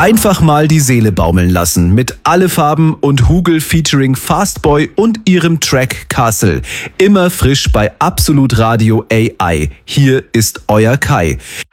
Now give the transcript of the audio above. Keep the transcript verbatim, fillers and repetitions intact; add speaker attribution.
Speaker 1: Einfach mal die Seele baumeln lassen mit Alle Farben und Hugel featuring Fastboy und ihrem Track Castle. Immer frisch bei Absolut Radio A I. Hier ist euer Kai.